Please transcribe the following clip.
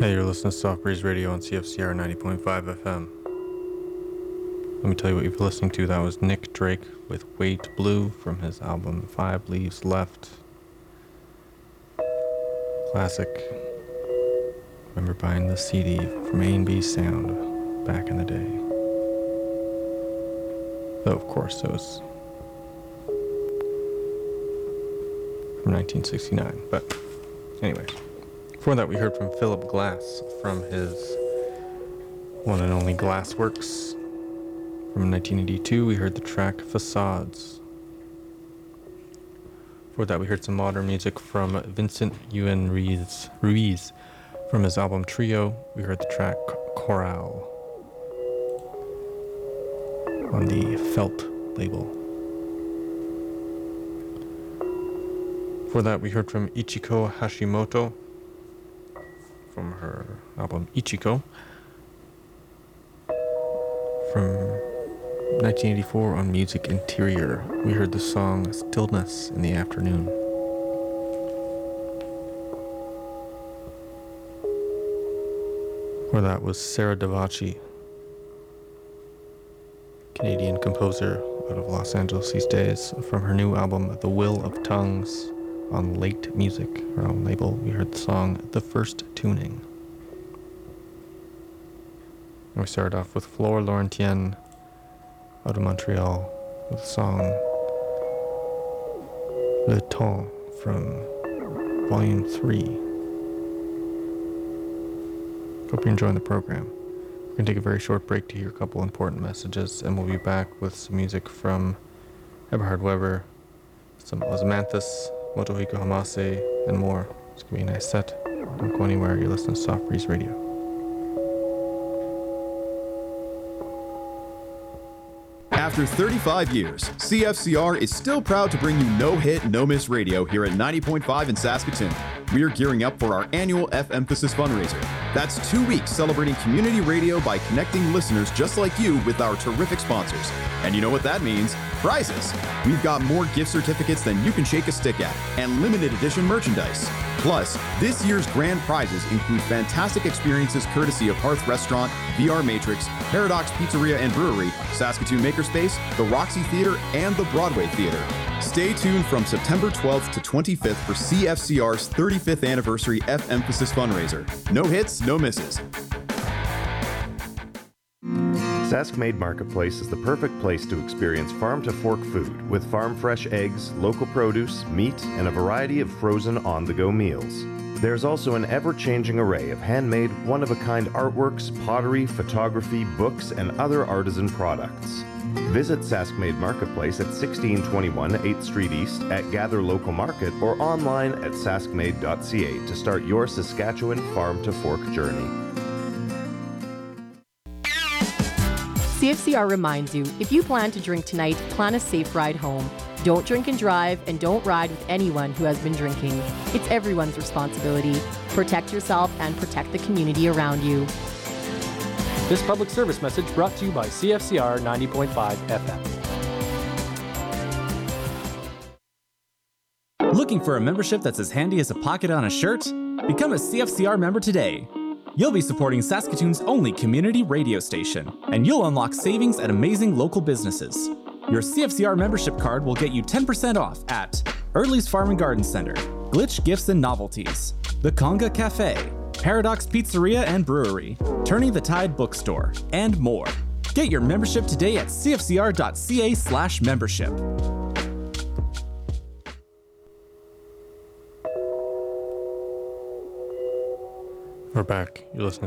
Hey, you're listening to Soft Breeze Radio on CFCR 90.5 FM. Let me tell you what you've been listening to. That was Nick Drake with Wait Blue from his album 5 Leaves Left. Classic. Remember buying the CD from A&B Sound back in the day. Though, of course, it was from 1969. But, anyways. Before that, we heard from Philip Glass from his one and only Glassworks. From 1982, we heard the track Facades. Before that, we heard some modern music from Vincent Ewan Ruiz from his album Trio. We heard the track Chorale on the Felt label. Before that, we heard from Ichiko Hashimoto from her album Ichiko from 1984 on Music Interior. We heard the song Stillness in the Afternoon. Or that was Sarah Davachi, Canadian composer out of Los Angeles these days, from her new album The Will of Tongues on Late Music, her own label. We heard the song The First Tuning. And we started off with Flore Laurentien out of Montreal with the song Le Temps from Volume 3. Hope you're enjoying the program. We're going to take a very short break to hear a couple important messages, and we'll be back with some music from Eberhard Weber, some Osmanthus, Motohiko Hamase, and more. It's going to be a nice set. Don't go anywhere. You're listening to Soft Breeze Radio. After 35 years, CFCR is still proud to bring you No Hit, No Miss Radio here at 90.5 in Saskatoon. We are gearing up for our annual F-Emphasis fundraiser. That's 2 weeks celebrating community radio by connecting listeners just like you with our terrific sponsors. And you know what that means? Prizes. We've got more gift certificates than you can shake a stick at, and limited edition merchandise. Plus, this year's grand prizes include fantastic experiences courtesy of Hearth Restaurant, VR Matrix, Paradox Pizzeria and Brewery, Saskatoon Makerspace, the Roxy Theater, and the Broadway Theater. Stay tuned from September 12th to 25th for CFCR's 35th anniversary F-Emphasis fundraiser. No hits, no misses. Saskmade Marketplace is the perfect place to experience farm-to-fork food with farm-fresh eggs, local produce, meat, and a variety of frozen on-the-go meals. There's also an ever-changing array of handmade, one-of-a-kind artworks, pottery, photography, books, and other artisan products. Visit Saskmade Marketplace at 1621 8th Street East at Gather Local Market or online at saskmade.ca to start your Saskatchewan farm-to-fork journey. CFCR reminds you, if you plan to drink tonight, plan a safe ride home. Don't drink and drive, and don't ride with anyone who has been drinking. It's everyone's responsibility. Protect yourself and protect the community around you. This public service message brought to you by CFCR 90.5 FM. Looking for a membership that's as handy as a pocket on a shirt? Become a CFCR member today. You'll be supporting Saskatoon's only community radio station, and you'll unlock savings at amazing local businesses. Your CFCR membership card will get you 10% off at Early's Farm and Garden Center, Glitch Gifts and Novelties, The Conga Cafe, Paradox Pizzeria and Brewery, Turning the Tide Bookstore, and more. Get your membership today at cfcr.ca/membership. We're back. You're listening